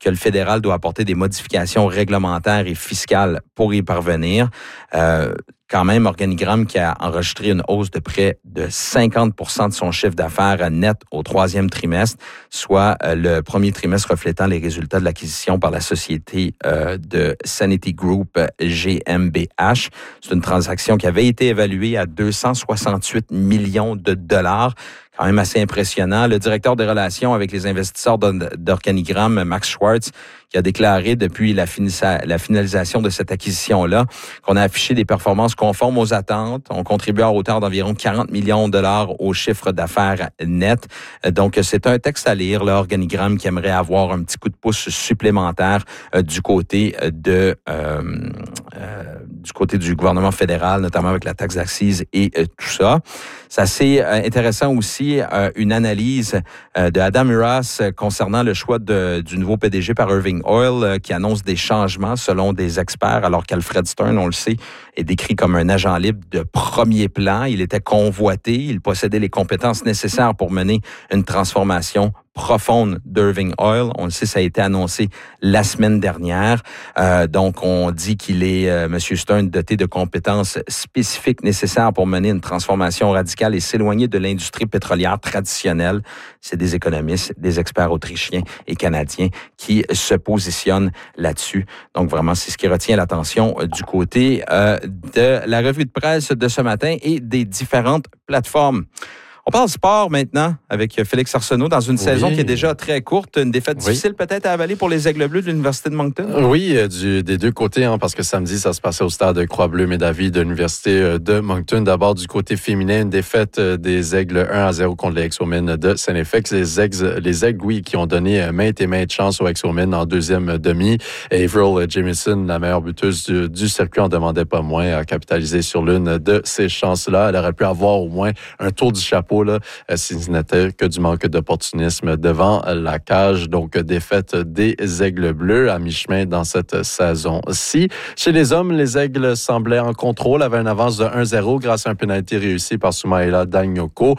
que le fédéral doit apporter des modifications réglementaires et fiscales pour y parvenir. Quand même, Organigramme qui a enregistré une hausse de près de 50% de son chiffre d'affaires net au troisième trimestre, soit le premier trimestre reflétant les résultats de l'acquisition par la société de Sanity Group GmbH. C'est une transaction qui avait été évaluée à 268 millions de dollars. Quand même assez impressionnant. Le directeur des relations avec les investisseurs d'Organigramme, Max Schwartz, qui a déclaré depuis la finalisation de cette acquisition-là qu'on a affiché des performances conformes aux attentes. On contribue à hauteur d'environ 40 millions de dollars au chiffre d'affaires net. Donc, c'est un texte à lire, l'Organigramme, qui aimerait avoir un petit coup de pouce supplémentaire du côté du gouvernement fédéral, notamment avec la taxe d'accise et tout ça. C'est assez intéressant aussi, une analyse de Adam Uras concernant le choix du nouveau PDG par Irving Oil, qui annonce des changements selon des experts, alors qu'Alfred Stern, on le sait, est décrit comme un agent libre de premier plan. Il était convoité, il possédait les compétences nécessaires pour mener une transformation profonde d'Irving Oil. On le sait, ça a été annoncé la semaine dernière. Donc, on dit qu'il est, M. Stern, doté de compétences spécifiques nécessaires pour mener une transformation radicale et s'éloigner de l'industrie pétrolière traditionnelle. C'est des économistes, des experts autrichiens et canadiens qui se positionnent là-dessus. Donc, vraiment, c'est ce qui retient l'attention du côté de la revue de presse de ce matin et des différentes plateformes. On parle sport maintenant avec Félix Arsenault dans une saison qui est déjà très courte. Une défaite difficile peut-être à avaler pour les Aigles Bleus de l'Université de Moncton? Oui, des deux côtés, parce que samedi, ça se passait au stade Croix-Bleu-Médavie de l'Université de Moncton. D'abord, du côté féminin, une défaite des Aigles 1-0 contre les Exomen de Saint-Effex. Les Aigles, oui, qui ont donné maintes et maintes chances aux Exomen en deuxième demi. Avril Jamieson, la meilleure buteuse du circuit, en demandait pas moins, à capitaliser sur l'une de ces chances-là. Elle aurait pu avoir au moins un tour du chapeau si ce n'était que du manque d'opportunisme devant la cage. Donc, défaite des Aigles Bleus à mi-chemin dans cette saison-ci. Chez les hommes, les Aigles semblaient en contrôle, avaient une avance de 1-0 grâce à un penalty réussi par Soumaïla Dagnoko.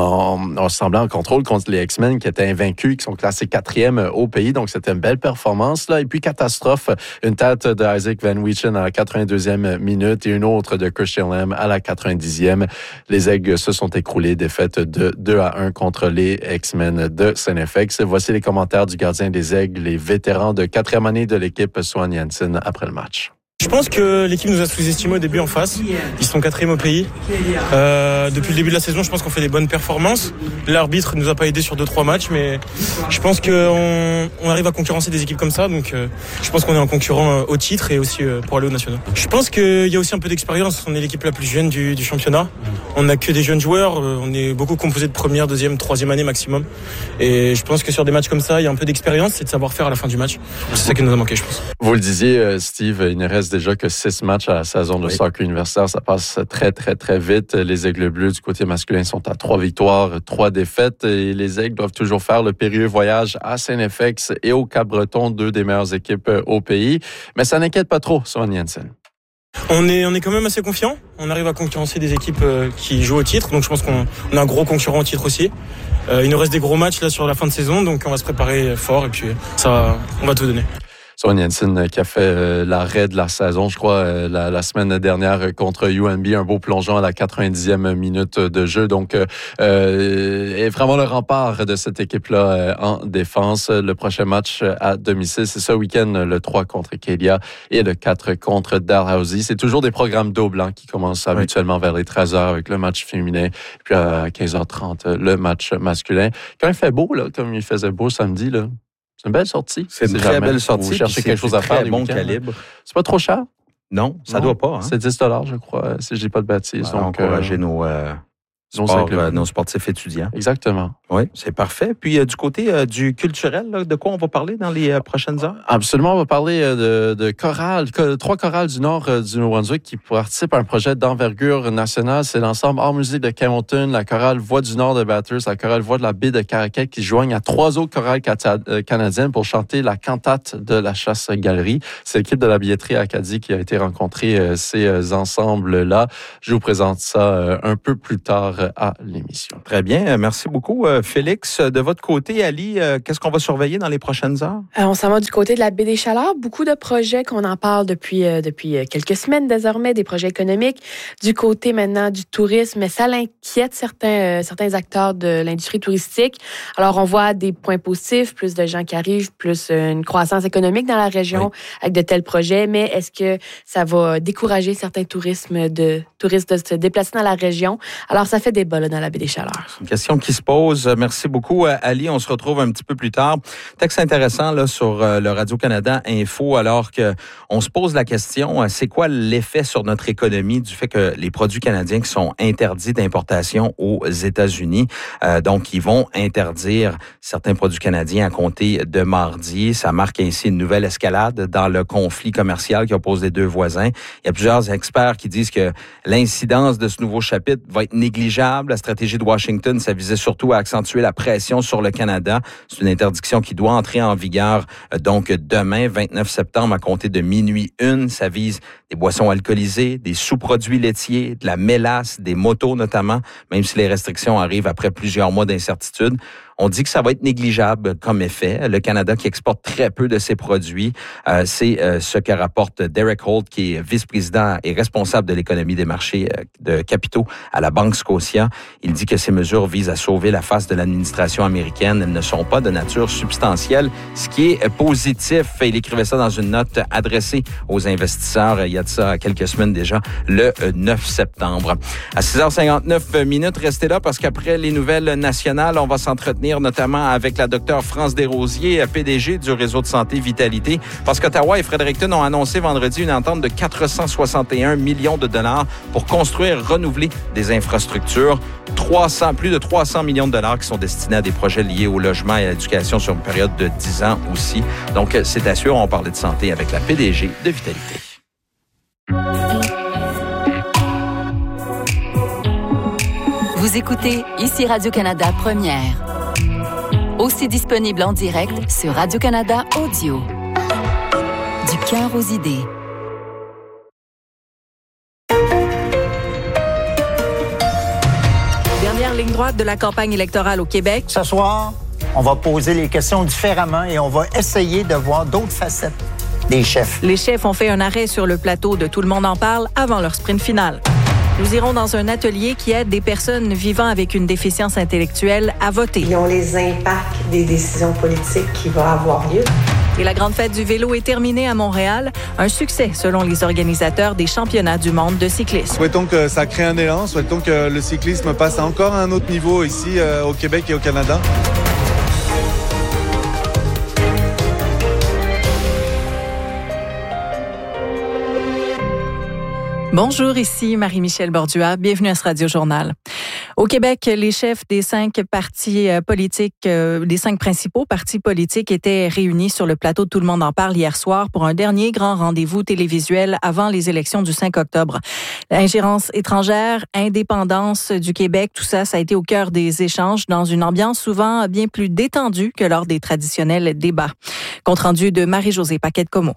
On semblait en contrôle contre les X-Men qui étaient invaincus, qui sont classés 4e au pays. Donc, c'était une belle performance, là. Et puis, catastrophe, une tête de Isaac Van Weechen à la 82e minute et une autre de Christian Lamb à la 90e. Les Aigles se sont écroulés, défaite de 2-1 contre les X-Men de Saint-Effex. Voici les commentaires du gardien des Aigles, les vétérans de 4e année de l'équipe, Swan Janssen, après le match. Je pense que l'équipe nous a sous-estimé au début en face. Ils sont 4e au pays. Depuis le début de la saison, je pense qu'on fait des bonnes performances. L'arbitre ne nous a pas aidés sur 2-3 matchs, mais je pense qu'on arrive à concurrencer des équipes comme ça. Donc, je pense qu'on est un concurrent au titre et aussi pour aller au national. Je pense qu'il y a aussi un peu d'expérience. On est l'équipe la plus jeune du championnat. On n'a que des jeunes joueurs. On est beaucoup composé de première, deuxième, troisième année maximum. Et je pense que sur des matchs comme ça, il y a un peu d'expérience et de savoir-faire à la fin du match. C'est ça qui nous a manqué, je pense. Vous le disiez, Steve, il ne reste déjà que 6 matchs à la saison de soccer universitaire. Ça passe très, très, très vite. Les Aigles Bleus du côté masculin sont à 3 victoires, 3 défaites. Et les Aigles doivent toujours faire le périlleux voyage à Saint-Effex et au Cap-Breton, 2 des meilleures équipes au pays. Mais ça n'inquiète pas trop, Swan Janssen. On est quand même assez confiant. On arrive à concurrencer des équipes qui jouent au titre. Donc je pense qu'on a un gros concurrent au titre aussi. Il nous reste des gros matchs là sur la fin de saison. Donc on va se préparer fort et puis on va tout donner. Swan Janssen qui a fait l'arrêt de la saison, je crois, la semaine dernière contre UNB, un beau plongeon à la 90e minute de jeu. Donc, est vraiment le rempart de cette équipe-là en défense. Le prochain match à domicile, c'est ce week-end, le 3 contre Acadia et le 4 contre Dalhousie. C'est toujours des programmes doubles qui commencent habituellement vers les 13h avec le match féminin, puis à 15h30, le match masculin. Quand il fait beau, là, comme il faisait beau samedi, là, c'est une belle sortie. C'est une très belle sortie. Vous cherchez quelque chose à faire. Très bon calibre. C'est pas trop cher? Non, ça doit pas. C'est 10$, je crois, si je dis pas de bêtises. Donc, encourager nos sportifs étudiants. Exactement. Oui, c'est parfait. Puis du côté du culturel, là, de quoi on va parler dans les prochaines heures? Absolument, on va parler de chorales, 3 chorales du nord du Nouveau-Brunswick qui participent à un projet d'envergure nationale. C'est l'ensemble Art Musique de Campbellton, la chorale Voix du Nord de Bathurst, la chorale Voix de la Baie de Caraquet qui joignent à 3 autres chorales canadiennes pour chanter la cantate de la chasse-galerie. C'est l'équipe de la billetterie Acadie qui a été rencontrer ces ensembles-là. Je vous présente ça un peu plus tard heures à l'émission. Très bien. Merci beaucoup, Félix. De votre côté, Ali, qu'est-ce qu'on va surveiller dans les prochaines heures? On s'en va du côté de la baie des Chaleurs. Beaucoup de projets qu'on en parle depuis quelques semaines désormais, des projets économiques. Du côté maintenant du tourisme, mais ça l'inquiète certains acteurs de l'industrie touristique. Alors, on voit des points positifs, plus de gens qui arrivent, plus une croissance économique dans la région avec de tels projets. Mais est-ce que ça va décourager certains touristes de se déplacer dans la région? Alors, ça fait débat là, dans la baie des Chaleurs. C'est une question qui se pose. Merci beaucoup, Ali. On se retrouve un petit peu plus tard. Texte intéressant là, sur le Radio-Canada Info, alors qu'on se pose la question, c'est quoi l'effet sur notre économie du fait que les produits canadiens qui sont interdits d'importation aux États-Unis, donc ils vont interdire certains produits canadiens à compter de mardi. Ça marque ainsi une nouvelle escalade dans le conflit commercial qui oppose les deux voisins. Il y a plusieurs experts qui disent que l'incidence de ce nouveau chapitre va être négligeable. La stratégie de Washington, ça visait surtout à accentuer la pression sur le Canada. C'est une interdiction qui doit entrer en vigueur donc demain, 29 septembre, à compter de minuit 1. Ça vise des boissons alcoolisées, des sous-produits laitiers, de la mélasse, des motos notamment, même si les restrictions arrivent après plusieurs mois d'incertitude. On dit que ça va être négligeable comme effet. Le Canada qui exporte très peu de ses produits, c'est ce que rapporte Derek Holt, qui est vice-président et responsable de l'économie des marchés de capitaux à la Banque Scotia. Il dit que ces mesures visent à sauver la face de l'administration américaine. Elles ne sont pas de nature substantielle, ce qui est positif. Il écrivait ça dans une note adressée aux investisseurs il y a de ça quelques semaines déjà, le 9 septembre. À 6h59, restez là parce qu'après les nouvelles nationales, on va s'entretenir notamment avec la docteure France Desrosiers, PDG du réseau de santé Vitalité, parce qu'Ottawa et Fredericton ont annoncé vendredi une entente de 461 millions de dollars pour construire, renouveler des infrastructures. Plus de 300 millions de dollars qui sont destinés à des projets liés au logement et à l'éducation sur une période de 10 ans aussi. Donc, c'est assuré, on parlait de santé avec la PDG de Vitalité. Vous écoutez ici Radio-Canada Première. Aussi disponible en direct sur Radio-Canada Audio. Du cœur aux idées. Dernière ligne droite de la campagne électorale au Québec. Ce soir, on va poser les questions différemment et on va essayer de voir d'autres facettes des chefs. Les chefs ont fait un arrêt sur le plateau de Tout le monde en parle avant leur sprint final. Nous irons dans un atelier qui aide des personnes vivant avec une déficience intellectuelle à voter. Ils ont les impacts des décisions politiques qui vont avoir lieu. Et la grande fête du vélo est terminée à Montréal. Un succès selon les organisateurs des championnats du monde de cyclisme. Souhaitons que ça crée un élan, souhaitons que le cyclisme passe à encore un autre niveau ici au Québec et au Canada. Bonjour, ici Marie-Michel Bordua. Bienvenue à ce Radio-Journal. Au Québec, les chefs des 5 partis politiques, des 5 principaux partis politiques étaient réunis sur le plateau de Tout le monde en parle hier soir pour un dernier grand rendez-vous télévisuel avant les élections du 5 octobre. L'ingérence étrangère, indépendance du Québec, tout ça, ça a été au cœur des échanges dans une ambiance souvent bien plus détendue que lors des traditionnels débats. Compte rendu de Marie-Josée Paquette-Comeau.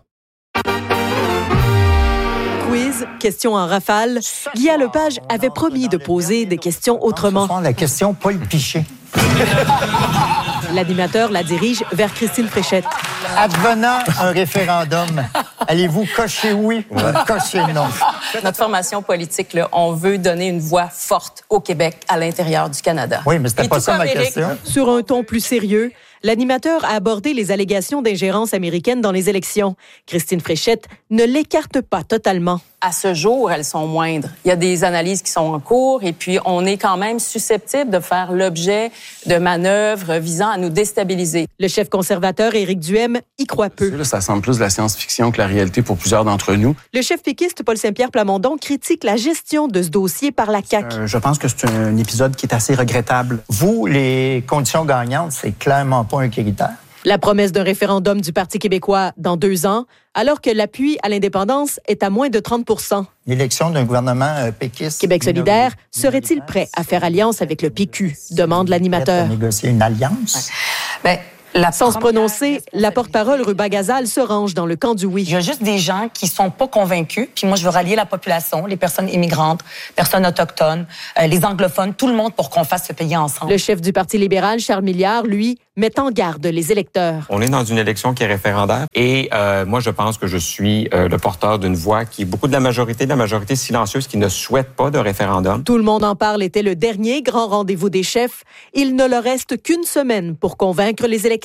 Quiz, questions en rafale. Guy Lepage avait promis de poser des questions autrement. La question Paul Piché. L'animateur la dirige vers Christine Fréchette. Advenant un référendum, allez-vous cocher oui ou cocher non? Notre formation politique, là, on veut donner une voix forte au Québec, à l'intérieur du Canada. Oui, mais c'était pas ça ma question. Sur un ton plus sérieux, l'animateur a abordé les allégations d'ingérence américaine dans les élections. Christine Fréchette ne l'écarte pas totalement. À ce jour, elles sont moindres. Il y a des analyses qui sont en cours et puis on est quand même susceptible de faire l'objet de manœuvres visant à nous déstabiliser. Le chef conservateur Éric Duhem y croit peu. Là, ça semble plus de la science-fiction que la réalité pour plusieurs d'entre nous. Le chef péquiste Paul Saint-Pierre Plamondon critique la gestion de ce dossier par la CAQ. Je pense que c'est un épisode qui est assez regrettable. Vous, les conditions gagnantes, c'est clairement pas un critère. La promesse d'un référendum du Parti québécois dans 2 ans, alors que l'appui à l'indépendance est à moins de 30 %. L'élection d'un gouvernement péquiste... Québec solidaire serait-il prêt à faire alliance avec le PQ, demande l'animateur. À négocier une alliance? Bien, Sans se prononcer, la porte-parole Ruba Gazal se range dans le camp du oui. Il y a juste des gens qui sont pas convaincus. Puis moi, je veux rallier la population, les personnes immigrantes, personnes autochtones, les anglophones, tout le monde pour qu'on fasse ce pays ensemble. Le chef du Parti libéral, Charles Milliard, lui, met en garde les électeurs. On est dans une élection qui est référendaire et moi, je pense que je suis le porteur d'une voix qui est beaucoup de la majorité silencieuse qui ne souhaite pas de référendum. Tout le monde en parle était le dernier grand rendez-vous des chefs. Il ne leur reste qu'une semaine pour convaincre les électeurs.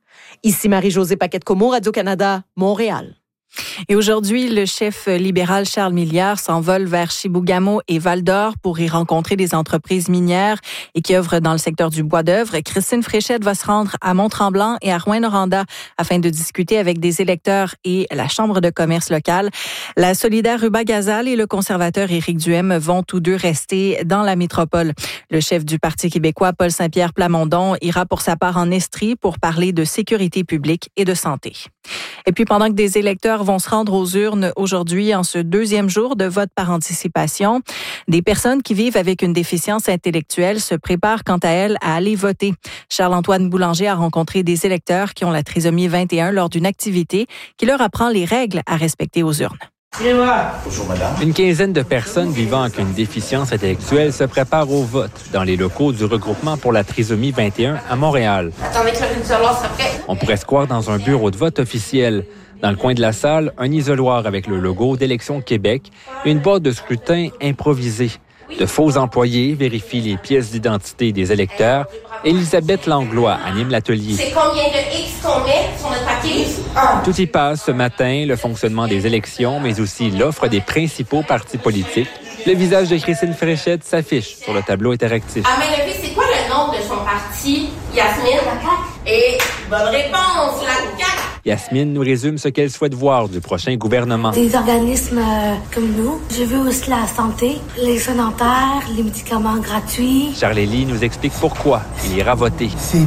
Ici Marie-Josée Paquette-Comeau, Radio-Canada, Montréal. Et aujourd'hui, le chef libéral Charles Milliard s'envole vers Chibougamau et Val-d'Or pour y rencontrer des entreprises minières et qui œuvrent dans le secteur du bois d'œuvre. Christine Fréchette va se rendre à Mont-Tremblant et à Rouyn-Noranda afin de discuter avec des électeurs et la Chambre de commerce locale. La solidaire Ruba Gazal et le conservateur Éric Duhem vont tous deux rester dans la métropole. Le chef du Parti québécois, Paul Saint-Pierre Plamondon, ira pour sa part en Estrie pour parler de sécurité publique et de santé. Et puis, pendant que des électeurs vont se rendre aux urnes aujourd'hui en ce deuxième jour de vote par anticipation, des personnes qui vivent avec une déficience intellectuelle se préparent quant à elles à aller voter. Charles-Antoine Boulanger a rencontré des électeurs qui ont la trisomie 21 lors d'une activité qui leur apprend les règles à respecter aux urnes. Bonjour, madame. Une quinzaine de personnes vivant avec une déficience intellectuelle se préparent au vote dans les locaux du regroupement pour la trisomie 21 à Montréal. Attendez que le isoloir soit prêt. On pourrait se croire dans un bureau de vote officiel. Dans le coin de la salle, un isoloir avec le logo d'Élections Québec et une boîte de scrutin improvisée. De faux employés vérifient les pièces d'identité des électeurs. Elisabeth Langlois anime l'atelier. C'est combien de X qu'on met sur notre papier? Tout y passe ce matin, le fonctionnement des élections, mais aussi l'offre des principaux partis politiques. Le visage de Christine Fréchette s'affiche sur le tableau interactif. À main levée, c'est quoi le nom de son parti? Yasmine? La CAQ. Et bonne réponse, la CAQ. Yasmine nous résume ce qu'elle souhaite voir du prochain gouvernement. Des organismes comme nous. Je veux aussi la santé, les soins dentaires, les médicaments gratuits. Charles-Élie nous explique pourquoi il ira voter. C'est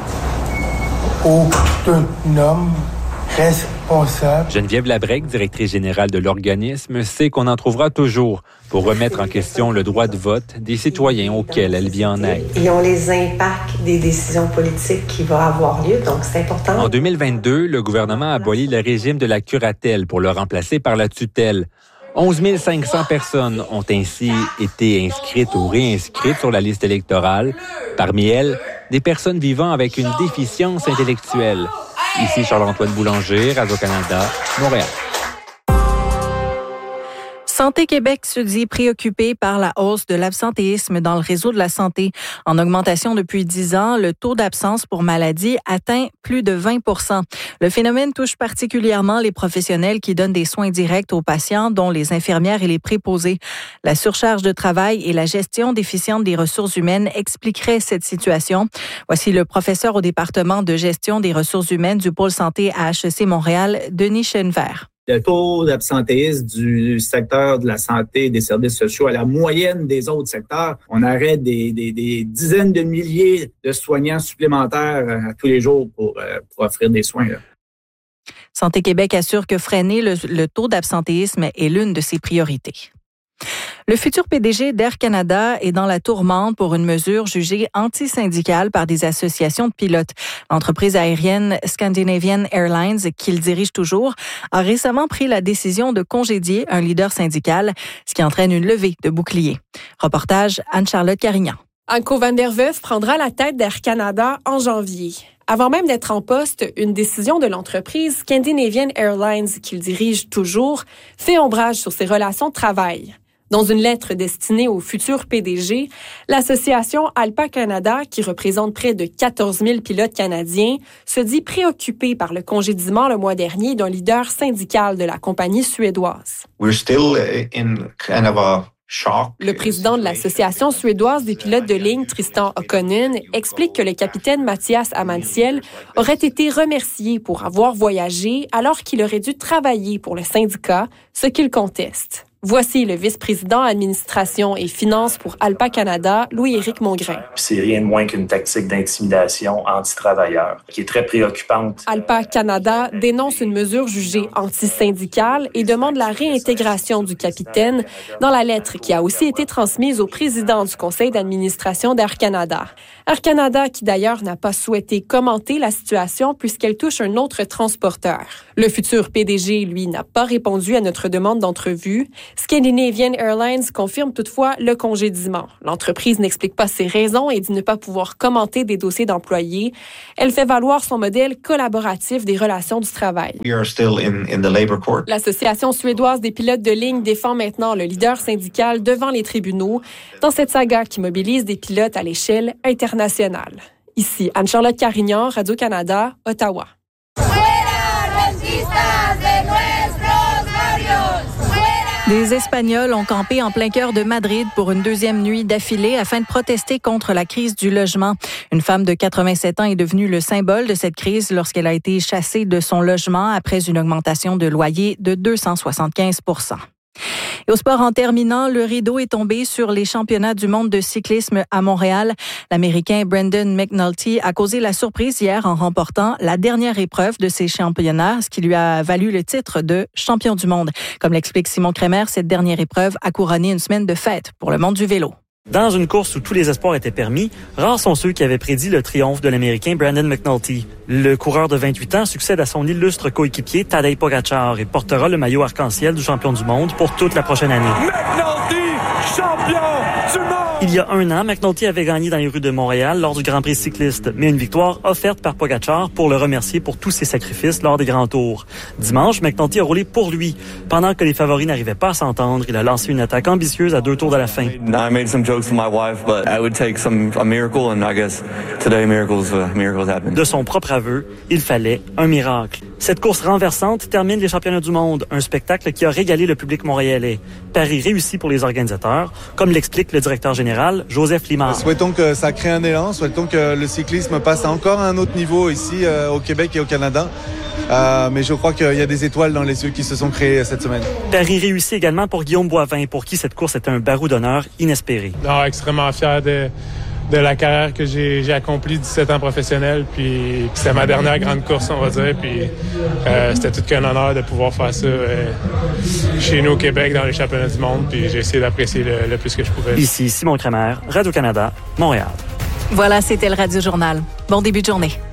autonome, responsable. Geneviève Labrec, directrice générale de l'organisme, sait qu'on en trouvera toujours pour remettre en question le droit de vote des citoyens auxquels elle vient en aide. Ils ont les impacts des décisions politiques qui vont avoir lieu, donc c'est important. En 2022, le gouvernement a aboli le régime de la curatelle pour le remplacer par la tutelle. 11 500 personnes ont ainsi été inscrites ou réinscrites sur la liste électorale. Parmi elles, des personnes vivant avec une déficience intellectuelle. Ici Charles-Antoine Boulanger, Radio-Canada, Montréal. Santé Québec se dit préoccupé par la hausse de l'absentéisme dans le réseau de la santé. En augmentation depuis 10 ans, le taux d'absence pour maladie atteint plus de 20 %. Le phénomène touche particulièrement les professionnels qui donnent des soins directs aux patients, dont les infirmières et les préposés. La surcharge de travail et la gestion déficiente des ressources humaines expliqueraient cette situation. Voici le professeur au département de gestion des ressources humaines du pôle santé à HEC Montréal, Denis Chenevert. Le taux d'absentéisme du secteur de la santé et des services sociaux à la moyenne des autres secteurs, on arrête des dizaines de milliers de soignants supplémentaires à tous les jours pour offrir des soins. Là. Santé Québec assure que freiner le taux d'absentéisme est l'une de ses priorités. Le futur PDG d'Air Canada est dans la tourmente pour une mesure jugée anti-syndicale par des associations de pilotes. L'entreprise aérienne Scandinavian Airlines, qu'il dirige toujours, a récemment pris la décision de congédier un leader syndical, ce qui entraîne une levée de boucliers. Reportage Anne-Charlotte Carignan. Anko van der Weyf prendra la tête d'Air Canada en janvier. Avant même d'être en poste, une décision de l'entreprise Scandinavian Airlines, qu'il dirige toujours, fait ombrage sur ses relations de travail. Dans une lettre destinée au futur PDG, l'association ALPA Canada, qui représente près de 14 000 pilotes canadiens, se dit préoccupée par le congédiement le mois dernier d'un leader syndical de la compagnie suédoise. We're still in kind of a shock. Le président de l'association suédoise des pilotes de ligne, Tristan Okkonen, explique que le capitaine Mathias Amantiel aurait été remercié pour avoir voyagé alors qu'il aurait dû travailler pour le syndicat, ce qu'il conteste. Voici le vice-président administration et finances pour Alpa Canada, Louis-Éric Mongrain. C'est rien de moins qu'une tactique d'intimidation anti-travailleurs qui est très préoccupante. Alpa Canada dénonce une mesure jugée anti-syndicale et demande la réintégration du capitaine dans la lettre qui a aussi été transmise au président du conseil d'administration d'Air Canada. Air Canada qui d'ailleurs n'a pas souhaité commenter la situation puisqu'elle touche un autre transporteur. Le futur PDG, lui, n'a pas répondu à notre demande d'entrevue. Scandinavian Airlines confirme toutefois le congédiement. L'entreprise n'explique pas ses raisons et dit ne pas pouvoir commenter des dossiers d'employés. Elle fait valoir son modèle collaboratif des relations du travail. We are still in the labor court. L'Association suédoise des pilotes de ligne défend maintenant le leader syndical devant les tribunaux dans cette saga qui mobilise des pilotes à l'échelle internationale. Ici Anne-Charlotte Carignan, Radio-Canada, Ottawa. Des Espagnols ont campé en plein cœur de Madrid pour une deuxième nuit d'affilée afin de protester contre la crise du logement. Une femme de 87 ans est devenue le symbole de cette crise lorsqu'elle a été chassée de son logement après une augmentation de loyer de 275 %. Et au sport, en terminant, le rideau est tombé sur les championnats du monde de cyclisme à Montréal. L'Américain Brendan McNulty a causé la surprise hier en remportant la dernière épreuve de ces championnats, ce qui lui a valu le titre de champion du monde. Comme l'explique Simon Kremer, cette dernière épreuve a couronné une semaine de fête pour le monde du vélo. Dans une course où tous les espoirs étaient permis, rares sont ceux qui avaient prédit le triomphe de l'Américain Brandon McNulty. Le coureur de 28 ans succède à son illustre coéquipier Tadej Pogačar et portera le maillot arc-en-ciel du champion du monde pour toute la prochaine année. McNulty, champion du monde! Il y a un an, McNulty avait gagné dans les rues de Montréal lors du Grand Prix cycliste, mais une victoire offerte par Pogačar pour le remercier pour tous ses sacrifices lors des grands tours. Dimanche, McNulty a roulé pour lui. Pendant que les favoris n'arrivaient pas à s'entendre, il a lancé une attaque ambitieuse à 2 tours de la fin. I made some jokes with my wife, but I would take a miracle, and I guess today miracles happen. De son propre aveu, il fallait un miracle. Cette course renversante termine les championnats du monde, un spectacle qui a régalé le public montréalais. Pari réussi pour les organisateurs, comme l'explique le directeur général, Joseph Limard. Souhaitons que ça crée un élan, souhaitons que le cyclisme passe à encore un autre niveau ici au Québec et au Canada. Mais je crois qu'il y a des étoiles dans les yeux qui se sont créées cette semaine. Pari réussi également pour Guillaume Boivin, pour qui cette course est un barreau d'honneur inespéré. Non, extrêmement fier de la carrière que j'ai accomplie 17 ans professionnel, puis c'est ma dernière grande course, on va dire, puis c'était tout qu'un honneur de pouvoir faire ça chez nous au Québec dans les championnats du monde, puis j'ai essayé d'apprécier le plus que je pouvais. Ici Simon Kremer, Radio-Canada, Montréal. Voilà, c'était le Radio Journal. Bon début de journée.